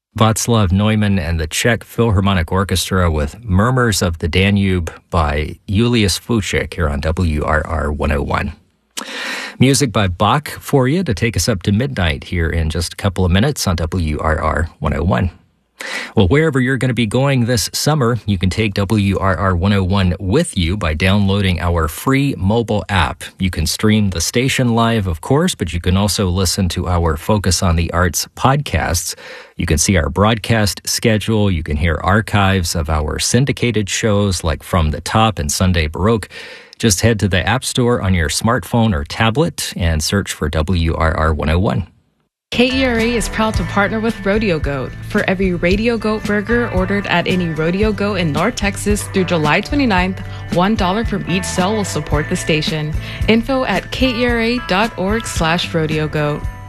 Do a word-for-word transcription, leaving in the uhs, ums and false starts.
Václav Neumann and the Czech Philharmonic Orchestra with Murmurs of the Danube by Julius Fuchik here on W R R one oh one. Music by Bach for you to take us up to midnight here in just a couple of minutes on W R R one oh one. Well, wherever you're going to be going this summer, you can take W R R one oh one with you by downloading our free mobile app. You can stream the station live, of course, but you can also listen to our Focus on the Arts podcasts. You can see our broadcast schedule. You can hear archives of our syndicated shows like From the Top and Sunday Baroque. Just head to the App Store on your smartphone or tablet and search for W R R one oh one. K E R A is proud to partner with Rodeo Goat. For every Radio Goat burger ordered at any Rodeo Goat in North Texas through July twenty-ninth, one dollar from each sale will support the station. Info at K E R A dot org slash Rodeo Goat.